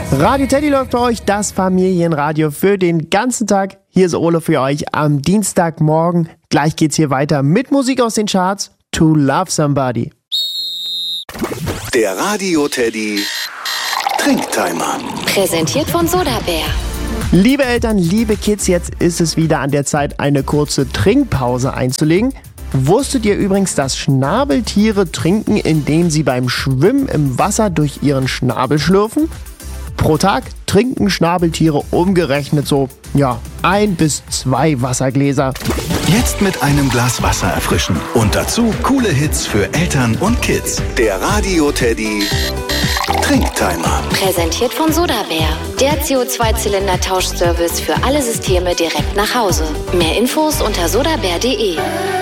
Radio Teddy läuft bei euch, das Familienradio für den ganzen Tag. Hier ist Ole für euch am Dienstagmorgen. Gleich geht's hier weiter mit Musik aus den Charts. To Love Somebody. Der Radio Teddy Trinktimer. Präsentiert von Sodabär. Liebe Eltern, liebe Kids, jetzt ist es wieder an der Zeit, eine kurze Trinkpause einzulegen. Wusstet ihr übrigens, dass Schnabeltiere trinken, indem sie beim Schwimmen im Wasser durch ihren Schnabel schlürfen? Pro Tag trinken Schnabeltiere umgerechnet 1 bis 2 Wassergläser. Jetzt mit einem Glas Wasser erfrischen. Und dazu coole Hits für Eltern und Kids. Der Radio Teddy Trinktimer. Präsentiert von Sodabär. Der CO2-Zylinder-Tauschservice für alle Systeme direkt nach Hause. Mehr Infos unter sodabär.de.